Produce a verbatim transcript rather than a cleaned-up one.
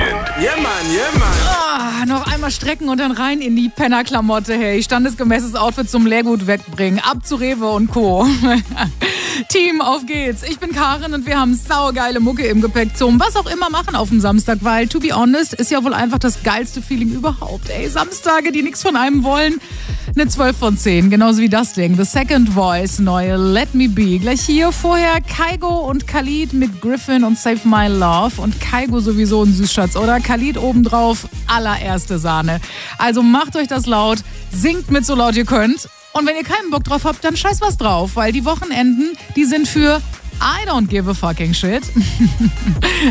Yeah, man, yeah, man. Ah, noch einmal strecken und dann rein in die Pennerklamotte, hey. Standesgemäßes Outfit zum Leergut wegbringen. Ab zu Rewe und Co. Team, auf geht's. Ich bin Karin und wir haben saugeile Mucke im Gepäck zum was auch immer machen auf dem Samstag, weil, to be honest, ist ja wohl einfach das geilste Feeling überhaupt. Ey, Samstage, die nichts von einem wollen. Eine zwölf von zehn, genauso wie das Ding. The Second Voice, neue Let Me Be. Gleich hier vorher Kygo und Khalid mit Griffin und Save My Love. Und Kygo sowieso ein Süßschatz, oder? Khalid obendrauf, allererste Sahne. Also macht euch das laut, singt mit so laut ihr könnt. Und wenn ihr keinen Bock drauf habt, dann scheiß was drauf, weil die Wochenenden, die sind für I don't give a fucking shit.